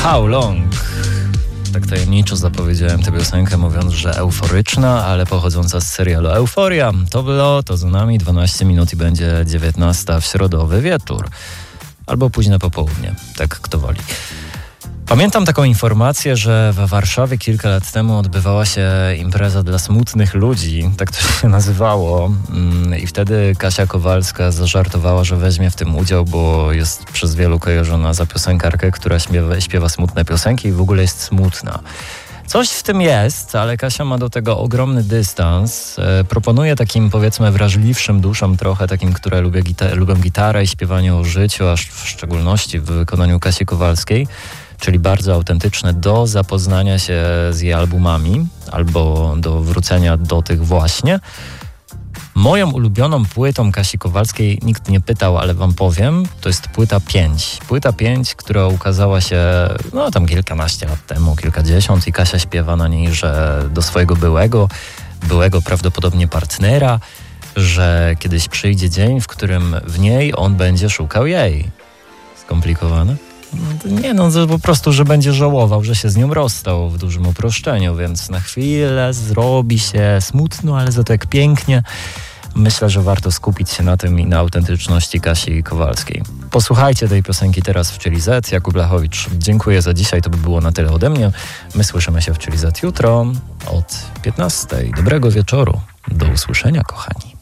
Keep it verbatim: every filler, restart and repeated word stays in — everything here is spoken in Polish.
How Long? Tak tajemniczo zapowiedziałem tę piosenkę, mówiąc, że euforyczna, ale pochodząca z serialu Euforia. To było, to za nami dwanaście minut i będzie dziewiętnasta w środowy wieczór. Albo późne popołudnie, tak kto woli. Pamiętam taką informację, że w Warszawie kilka lat temu odbywała się impreza dla smutnych ludzi, tak to się nazywało. I wtedy Kasia Kowalska zażartowała, że weźmie w tym udział, bo jest przez wielu kojarzona za piosenkarkę, która śpiewa, śpiewa smutne piosenki i w ogóle jest smutna. Coś w tym jest, ale Kasia ma do tego ogromny dystans. E, proponuje takim, powiedzmy, wrażliwszym duszom trochę, takim, które lubię gita- lubią gitarę i śpiewanie o życiu, aż w szczególności w wykonaniu Kasi Kowalskiej, czyli bardzo autentyczne, do zapoznania się z jej albumami albo do wrócenia do tych właśnie. Moją ulubioną płytą Kasi Kowalskiej nikt nie pytał, ale wam powiem, to jest płyta pięć. Płyta pięć, która ukazała się no tam kilkanaście lat temu, kilkadziesiąt i Kasia śpiewa na niej, że do swojego byłego, byłego prawdopodobnie partnera, że kiedyś przyjdzie dzień, w którym w niej on będzie szukał jej. Skomplikowane? Nie no, to po prostu, że będzie żałował, że się z nią rozstał w dużym uproszczeniu, więc na chwilę zrobi się smutno, ale za to jak pięknie. Myślę, że warto skupić się na tym i na autentyczności Kasi Kowalskiej. Posłuchajcie tej piosenki teraz w Chili Z. Jakub Blachowicz, dziękuję za dzisiaj, to by było na tyle ode mnie. My słyszymy się w Chili Z jutro od piętnastej. Dobrego wieczoru. Do usłyszenia, kochani.